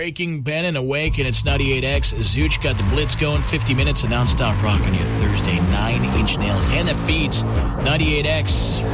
Breaking Ben and Awake, and it's 98X. Zooch got the Blitz going. 50 minutes of nonstop rock on your Thursday. 9 Inch Nails. And that beats 98X.